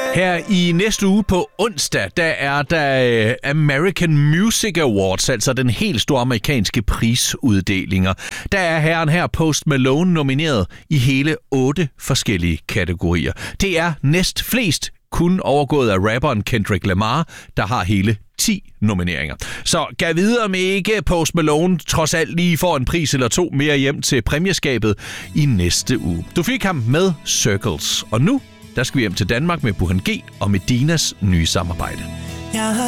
Her i næste uge på onsdag, der er der American Music Awards, altså den helt store amerikanske prisuddelinger. Der er herren her Post Malone nomineret i hele 8 forskellige kategorier. Det er næst flest, kun overgået af rapperen Kendrick Lamar, der har hele 10 nomineringer. Så gav videre med ikke Post Malone trods alt lige får en pris eller 2 mere hjem til præmieskabet i næste uge. Du fik ham med Circles, og nu der skal vi hjem til Danmark med Burhan G og Medinas nye samarbejde. Jeg har